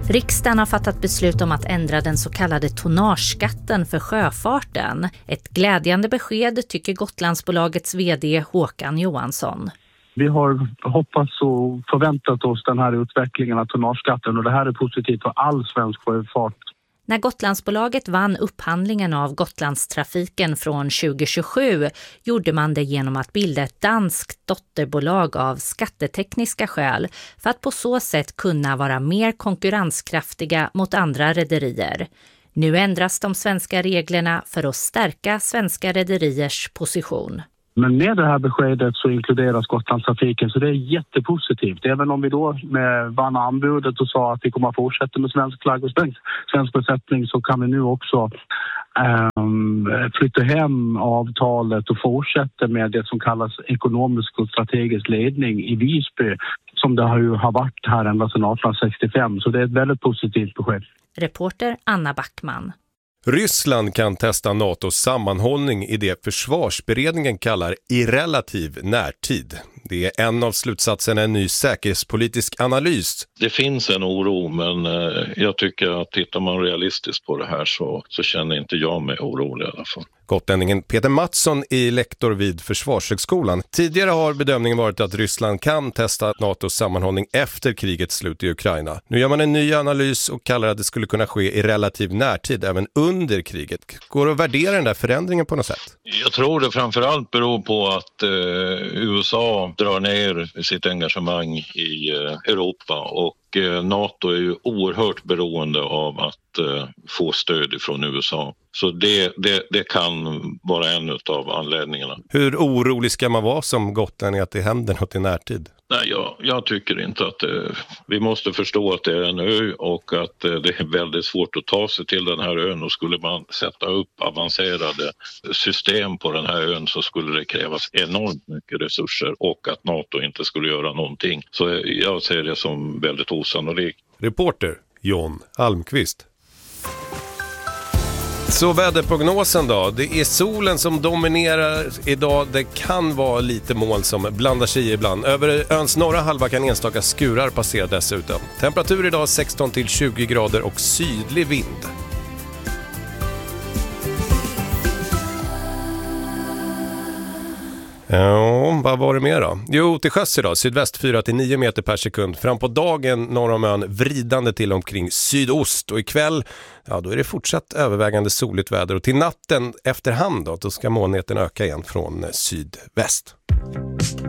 Riksdagen har fattat beslut om att ändra den så kallade tonnageskatten för sjöfarten. Ett glädjande besked tycker Gotlandsbolagets vd Håkan Johansson. Vi har hoppats och förväntat oss den här utvecklingen av tonnageskatten och det här är positivt för all svensk sjöfart. När Gotlandsbolaget vann upphandlingen av Gotlandstrafiken från 2027 gjorde man det genom att bilda ett danskt dotterbolag av skattetekniska skäl för att på så sätt kunna vara mer konkurrenskraftiga mot andra rederier. Nu ändras de svenska reglerna för att stärka svenska rederiers position. Men med det här beskedet så inkluderas Gotlandstrafiken så det är jättepositivt. Även om vi då vann anbudet och sa att vi kommer att fortsätta med svensk flagg och svensk besättning så kan vi nu också flytta hem avtalet och fortsätta med det som kallas ekonomisk och strategisk ledning i Visby som det har varit här ända sedan 1865. Så det är ett väldigt positivt besked. Reporter Anna Backman. Ryssland kan testa NATOs sammanhållning i det försvarsberedningen kallar i relativ närtid. Det är en av slutsatserna i en ny säkerhetspolitisk analys. Det finns en oro, men jag tycker att tittar man realistiskt på det här så känner inte jag mig orolig i alla fall. Gotlänningen Peter Mattsson är lektor vid Försvarshögskolan. Tidigare har bedömningen varit att Ryssland kan testa NATOs sammanhållning efter krigets slut i Ukraina. Nu gör man en ny analys och kallar att det skulle kunna ske i relativ närtid även under kriget. Går det att värdera den där förändringen på något sätt? Jag tror det framförallt beror på att USA drar ner sitt engagemang i Europa och NATO är ju oerhört beroende av att få stöd från USA. Så det kan vara en av anledningarna. Hur orolig ska man vara som gotlänning att det händer något i närtid? Nej, jag tycker inte att vi måste förstå att det är en ö och att det är väldigt svårt att ta sig till den här ön och skulle man sätta upp avancerade system på den här ön så skulle det krävas enormt mycket resurser och att NATO inte skulle göra någonting. Så jag ser det som väldigt osannolikt. Reporter John Almqvist. Så väderprognosen då, det är solen som dominerar idag, det kan vara lite moln som blandar sig ibland. Över öns norra halva kan enstaka skurar passera dessutom. Temperatur idag 16-20 grader och sydlig vind. Ja, vad var det mer då? Jo, till sjöss idag, sydväst 4-9 meter per sekund. Fram på dagen norr om ön vridande till omkring sydost. Och ikväll, ja då är det fortsatt övervägande soligt väder. Och till natten efterhand då ska molnigheten öka igen från sydväst.